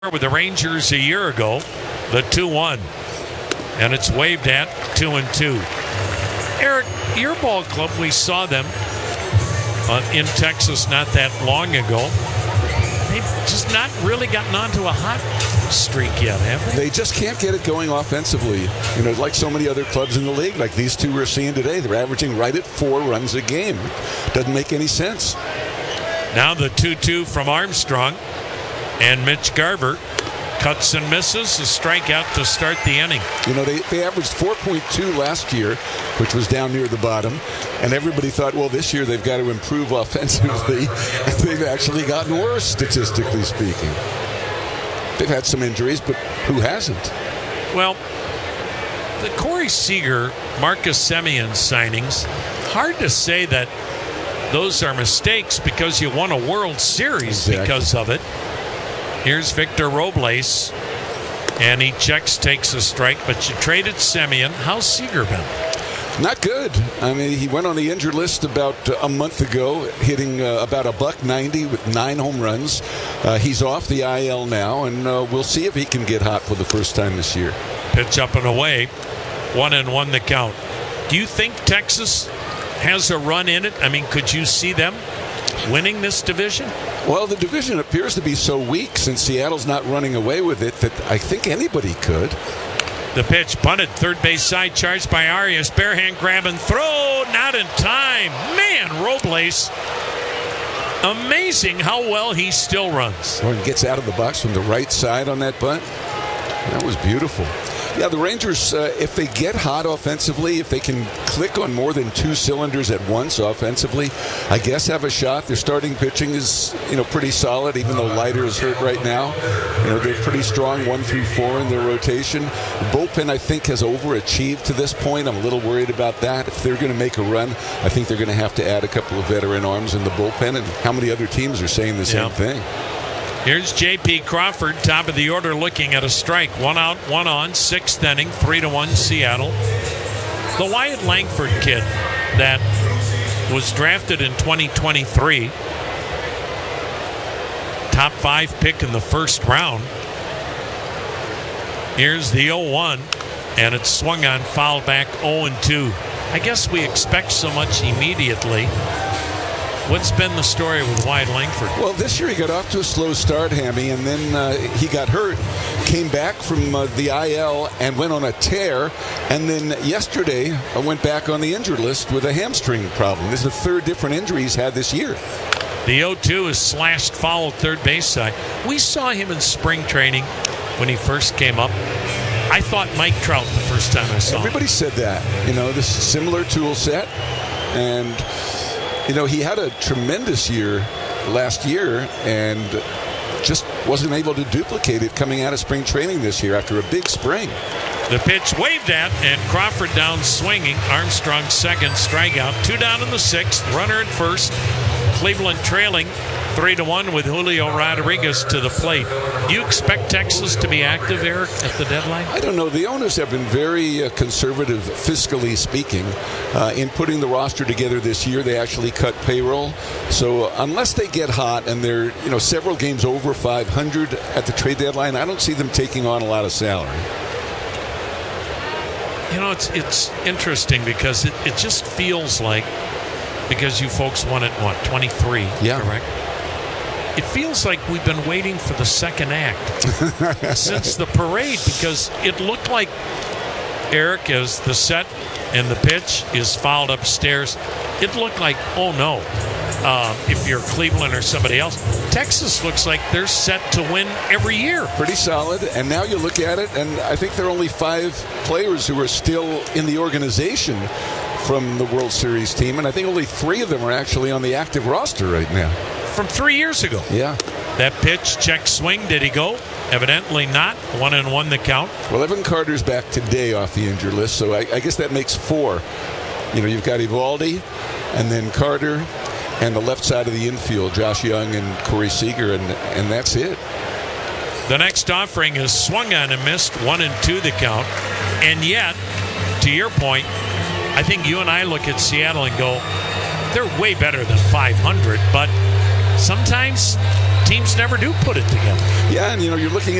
with the Rangers a year ago, the 2-1. And it's waved at 2-2. Eric, your ball club, we saw them in Texas not that long ago. They've just not really gotten onto a hot streak yet, have they? They just can't get it going offensively. You know, like so many other clubs in the league, like these two we're seeing today, they're averaging right at 4 runs a game. Doesn't make any sense. Now the 2-2 from Armstrong, and Mitch Garver cuts and misses, a strikeout to start the inning. You know, they averaged 4.2 last year, which was down near the bottom, and everybody thought, well, this year they've got to improve offensively, and they've actually gotten worse, statistically speaking. They've had some injuries, but who hasn't? Well, the Corey Seager, Marcus Semien signings, hard to say that those are mistakes because you won a World Series because of it. Here's Victor Robles, and he checks, takes a strike, but you traded Semien. How's Seager been? Not good. I mean, he went on the injured list about a month ago, hitting about $190 with 9 home runs. He's off the IL now, and we'll see if he can get hot for the first time this year. Pitch up and away, 1-1 the count. Do you think Texas has a run in it? I mean, could you see them winning this division? Well, the division appears to be so weak since Seattle's not running away with it that I think anybody could. The pitch punted, third base side, charged by Arias. Bare hand grab and throw, not in time. Man, Robles, amazing how well he still runs. Well, he gets out of the box from the right side on that bunt. That was beautiful. Yeah, the Rangers, if they get hot offensively, if they can click on more than 2 cylinders at once offensively, I guess have a shot. Their starting pitching is, pretty solid, even though Leiter is hurt right now. They're pretty strong 1 through 4 in their rotation. The bullpen, I think, has overachieved to this point. I'm a little worried about that. If they're going to make a run, I think they're going to have to add a couple of veteran arms in the bullpen. And how many other teams are saying the same thing? Here's J.P. Crawford, top of the order, looking at a strike. 1 out, 1 on, 6th inning, 3-1 Seattle. The Wyatt Langford kid that was drafted in 2023, top 5 pick in the first round. Here's the 0-1, and it's swung on, fouled back 0-2. I guess we expect so much immediately. What's been the story with Wyatt Langford? Well, this year he got off to a slow start, Hammy, and then he got hurt, came back from the IL and went on a tear, and then yesterday went back on the injured list with a hamstring problem. This is the 3rd different injury he's had this year. The 0-2 is slashed foul third base side. We saw him in spring training when he first came up. I thought Mike Trout the first time I saw him. Everybody said that. This is a similar tool set, and he had a tremendous year last year and just wasn't able to duplicate it coming out of spring training this year after a big spring. The pitch waved at, and Crawford down swinging. Armstrong second, strikeout. 2 down in the 6th, runner at first. Cleveland trailing 3-1 with Julio Rodriguez to the plate. Do you expect Texas to be active, Eric, at the deadline? I don't know. The owners have been very conservative, fiscally speaking, in putting the roster together this year. They actually cut payroll. So unless they get hot and they're several games over 500 at the trade deadline, I don't see them taking on a lot of salary. It's interesting because it just feels like, because you folks won it, 23, correct? It feels like we've been waiting for the second act since the parade, because it looked like, Eric, as the set and the pitch is fouled upstairs, it looked like, oh no, if you're Cleveland or somebody else. Texas looks like they're set to win every year. Pretty solid, and now you look at it, and I think there are only 5 players who are still in the organization from the World Series team, and I think only 3 of them are actually on the active roster right now. From 3 years ago. Yeah. That pitch, check swing, did he go? Evidently not. 1-1 the count. Well, Evan Carter's back today off the injured list, so I guess that makes 4. You've got Eovaldi, and then Carter, and the left side of the infield, Josh Young and Corey Seager, and that's it. The next offering is swung on and missed, 1-2 the count. And yet, to your point, I think you and I look at Seattle and go, they're way better than 500, but sometimes teams never do put it together. Yeah, and you're looking